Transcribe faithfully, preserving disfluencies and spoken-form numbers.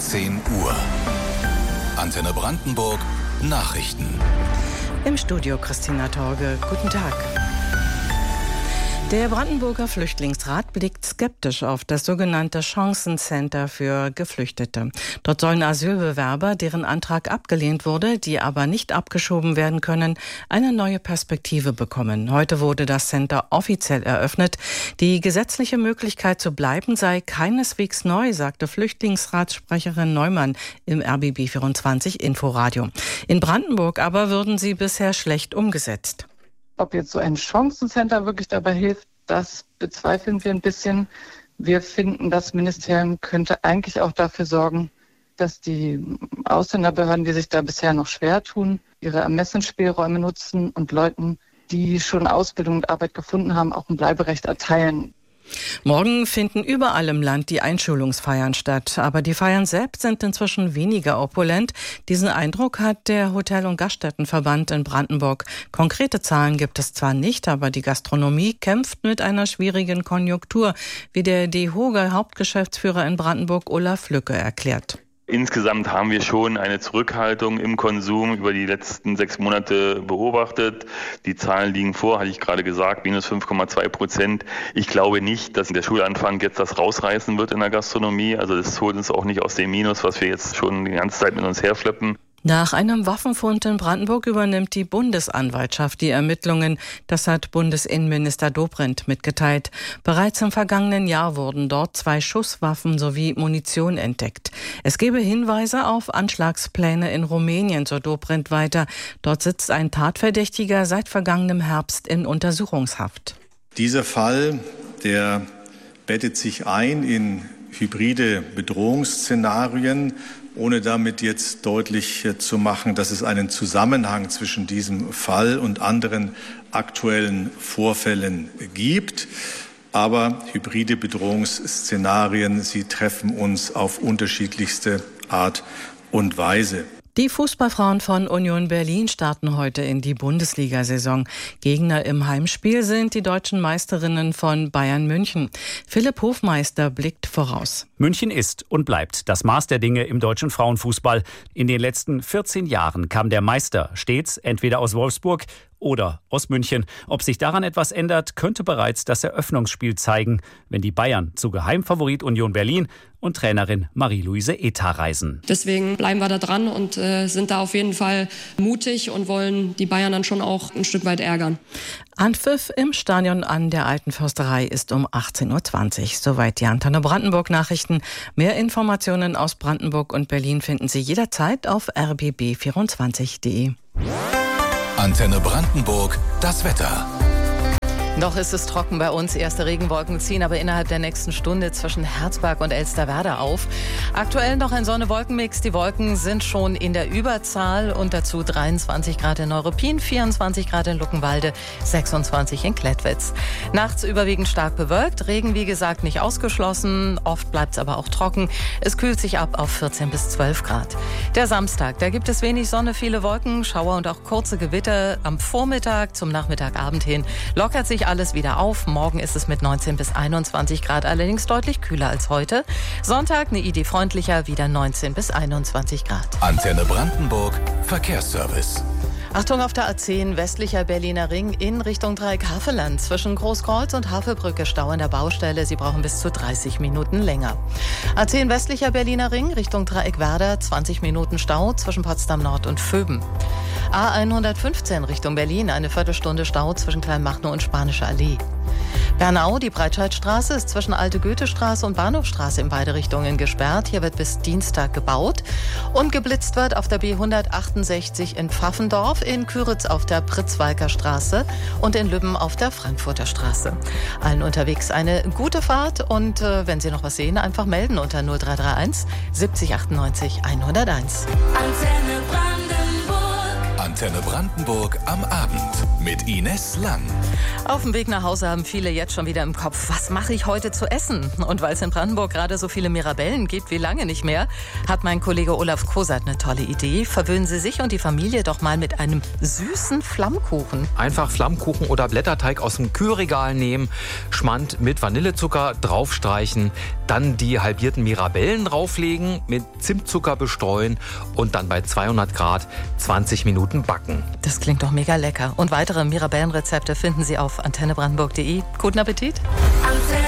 zehn Uhr. Antenne Brandenburg Nachrichten. Im Studio Christina Torge. Guten Tag. Der Brandenburger Flüchtlingsrat blickt skeptisch auf das sogenannte Chancencenter für Geflüchtete. Dort sollen Asylbewerber, deren Antrag abgelehnt wurde, die aber nicht abgeschoben werden können, eine neue Perspektive bekommen. Heute wurde das Center offiziell eröffnet. Die gesetzliche Möglichkeit zu bleiben sei keineswegs neu, sagte Flüchtlingsratssprecherin Neumann im R B B vierundzwanzig Inforadio. In Brandenburg aber würden sie bisher schlecht umgesetzt. Ob jetzt so ein Chancencenter wirklich dabei hilft, das bezweifeln wir ein bisschen. Wir finden, das Ministerium könnte eigentlich auch dafür sorgen, dass die Ausländerbehörden, die sich da bisher noch schwer tun, ihre Ermessensspielräume nutzen und Leuten, die schon Ausbildung und Arbeit gefunden haben, auch ein Bleiberecht erteilen. Morgen finden überall im Land die Einschulungsfeiern statt. Aber die Feiern selbst sind inzwischen weniger opulent. Diesen Eindruck hat der Hotel- und Gaststättenverband in Brandenburg. Konkrete Zahlen gibt es zwar nicht, aber die Gastronomie kämpft mit einer schwierigen Konjunktur, wie der D E H O G-Hauptgeschäftsführer in Brandenburg Olaf Lücke erklärt. Insgesamt haben wir schon eine Zurückhaltung im Konsum über die letzten sechs Monate beobachtet. Die Zahlen liegen vor, hatte ich gerade gesagt, minus fünf Komma zwei Prozent. Ich glaube nicht, dass der Schulanfang jetzt das rausreißen wird in der Gastronomie. Also das holt uns auch nicht aus dem Minus, was wir jetzt schon die ganze Zeit mit uns herschleppen. Nach einem Waffenfund in Brandenburg übernimmt die Bundesanwaltschaft die Ermittlungen. Das hat Bundesinnenminister Dobrindt mitgeteilt. Bereits im vergangenen Jahr wurden dort zwei Schusswaffen sowie Munition entdeckt. Es gebe Hinweise auf Anschlagspläne in Rumänien, so Dobrindt weiter. Dort sitzt ein Tatverdächtiger seit vergangenem Herbst in Untersuchungshaft. Dieser Fall, der bettet sich ein in hybride Bedrohungsszenarien, ohne damit jetzt deutlich zu machen, dass es einen Zusammenhang zwischen diesem Fall und anderen aktuellen Vorfällen gibt. Aber hybride Bedrohungsszenarien, sie treffen uns auf unterschiedlichste Art und Weise. Die Fußballfrauen von Union Berlin starten heute in die Bundesliga-Saison. Gegner im Heimspiel sind die deutschen Meisterinnen von Bayern München. Philipp Hofmeister blickt voraus. München ist und bleibt das Maß der Dinge im deutschen Frauenfußball. In den letzten vierzehn Jahren kam der Meister stets entweder aus Wolfsburg oder aus München. Ob sich daran etwas ändert, könnte bereits das Eröffnungsspiel zeigen, wenn die Bayern zu Geheimfavorit Union Berlin und Trainerin Marie-Louise Ether reisen. Deswegen bleiben wir da dran und äh, sind da auf jeden Fall mutig und wollen die Bayern dann schon auch ein Stück weit ärgern. Anpfiff im Stadion an der Alten Försterei ist um achtzehn Uhr zwanzig. Soweit die Antenne Brandenburg Nachrichten. Mehr Informationen aus Brandenburg und Berlin finden Sie jederzeit auf r b b vierundzwanzig punkt d e. Antenne Brandenburg, das Wetter. Noch ist es trocken bei uns. Erste Regenwolken ziehen aber innerhalb der nächsten Stunde zwischen Herzberg und Elsterwerda auf. Aktuell noch ein Sonne-Wolken-Mix. Die Wolken sind schon in der Überzahl und dazu dreiundzwanzig Grad in Neuruppin, vierundzwanzig Grad in Luckenwalde, sechsundzwanzig in Klettwitz. Nachts überwiegend stark bewölkt. Regen, wie gesagt, nicht ausgeschlossen. Oft bleibt es aber auch trocken. Es kühlt sich ab auf vierzehn bis zwölf Grad. Der Samstag, da gibt es wenig Sonne, viele Wolken, Schauer und auch kurze Gewitter. Am Vormittag zum Nachmittagabend hin lockert sich alles wieder auf. Morgen ist es mit neunzehn bis einundzwanzig Grad, allerdings deutlich kühler als heute. Sonntag eine Idee freundlicher, wieder neunzehn bis einundzwanzig Grad. Antenne Brandenburg, Verkehrsservice. Achtung auf der A zehn, westlicher Berliner Ring in Richtung Dreieck-Havelland. Zwischen Großkreuz und Havelbrücke Stau an der Baustelle. Sie brauchen bis zu dreißig Minuten länger. A zehn, westlicher Berliner Ring Richtung Dreieck-Werder. zwanzig Minuten Stau zwischen Potsdam Nord und Vöben. A hundertfünfzehn Richtung Berlin. Eine Viertelstunde Stau zwischen Kleinmachnow und Spanische Allee. Bernau, die Breitscheidstraße ist zwischen Alte Goethestraße und Bahnhofstraße in beide Richtungen gesperrt. Hier wird bis Dienstag gebaut. Und geblitzt wird auf der B hundertachtundsechzig in Pfaffendorf, in Küritz auf der Pritzwalker Straße und in Lübben auf der Frankfurter Straße. Allen unterwegs eine gute Fahrt und äh, wenn Sie noch was sehen, einfach melden unter null drei drei eins siebzig achtundneunzig hunderteins. Antenne Brandenburg. Antenne Brandenburg am Abend mit Ines Lang. Auf dem Weg nach Hause haben viele jetzt schon wieder im Kopf, was mache ich heute zu essen? Und weil es in Brandenburg gerade so viele Mirabellen gibt wie lange nicht mehr, hat mein Kollege Olaf Kosat eine tolle Idee. Verwöhnen Sie sich und die Familie doch mal mit einem süßen Flammkuchen. Einfach Flammkuchen oder Blätterteig aus dem Kühlregal nehmen, Schmand mit Vanillezucker draufstreichen, dann die halbierten Mirabellen drauflegen, mit Zimtzucker bestreuen und dann bei zweihundert Grad zwanzig Minuten backen. Das klingt doch mega lecker. Und weitere Mirabellenrezepte finden Sie auf antenne brandenburg punkt de. Guten Appetit!